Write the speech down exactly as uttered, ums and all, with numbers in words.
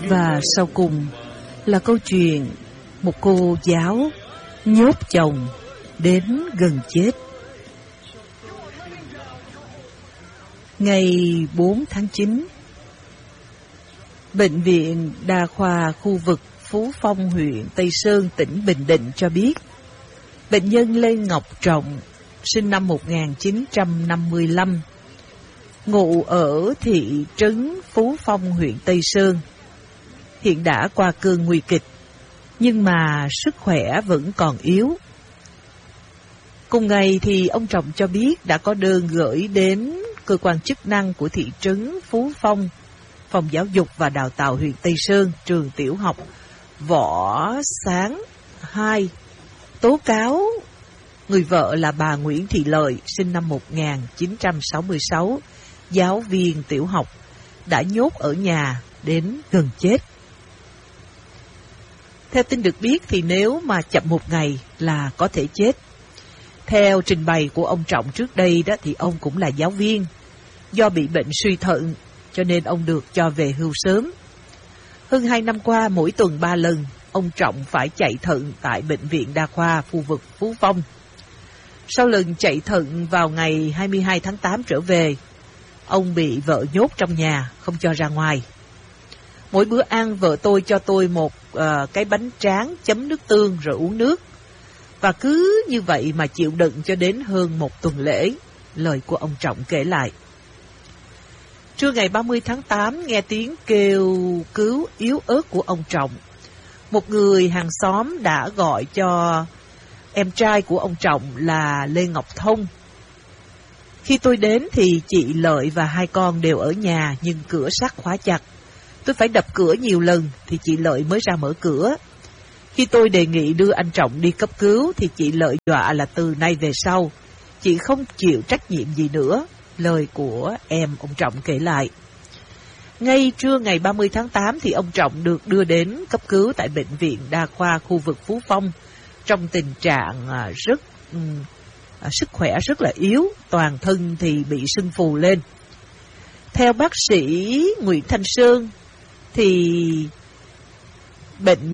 Và sau cùng là câu chuyện một cô giáo nhốt chồng đến gần chết. Ngày bốn tháng chín, Bệnh viện Đa khoa khu vực Phú Phong, huyện Tây Sơn, tỉnh Bình Định cho biết, bệnh nhân Lê Ngọc Trọng, sinh năm một nghìn chín trăm năm mươi lăm, ngụ ở thị trấn Phú Phong, huyện Tây Sơn, hiện đã qua cơn nguy kịch, nhưng mà sức khỏe vẫn còn yếu. Cùng ngày thì ông Trọng cho biết đã có đơn gửi đến cơ quan chức năng của thị trấn Phú Phong, Phòng Giáo dục và Đào tạo huyện Tây Sơn, trường tiểu học Võ Sáng hai, tố cáo người vợ là bà Nguyễn Thị Lợi, sinh năm một nghìn chín trăm sáu mươi sáu, giáo viên tiểu học, đã nhốt ở nhà đến gần chết. Theo tin được biết thì nếu mà chậm một ngày là có thể chết. Theo trình bày của ông Trọng trước đây đó thì ông cũng là giáo viên. Do bị bệnh suy thận cho nên ông được cho về hưu sớm. Hơn hai năm qua, mỗi tuần ba lần, ông Trọng phải chạy thận tại Bệnh viện Đa khoa khu vực Phú Phong. Sau lần chạy thận vào ngày hai mươi hai tháng tám trở về, ông bị vợ nhốt trong nhà, không cho ra ngoài. Mỗi bữa ăn, vợ tôi cho tôi một uh, cái bánh tráng chấm nước tương rồi uống nước. Và cứ như vậy mà chịu đựng cho đến hơn một tuần lễ, lời của ông Trọng kể lại. Trưa ngày ba mươi tháng tám, nghe tiếng kêu cứu yếu ớt của ông Trọng. Một người hàng xóm đã gọi cho em trai của ông Trọng là Lê Ngọc Thông. Khi tôi đến thì chị Lợi và hai con đều ở nhà nhưng cửa sắt khóa chặt. Tôi phải đập cửa nhiều lần thì chị Lợi mới ra mở cửa. Khi tôi đề nghị đưa anh Trọng đi cấp cứu thì chị Lợi dọa là từ nay về sau chị không chịu trách nhiệm gì nữa, lời của em ông Trọng kể lại. Ngay trưa ngày ba mươi tháng tám thì ông Trọng được đưa đến cấp cứu tại Bệnh viện Đa khoa khu vực Phú Phong trong tình trạng rất à, sức khỏe rất là yếu, toàn thân thì bị sưng phù lên. Theo bác sĩ Nguyễn Thanh Sơn thì bệnh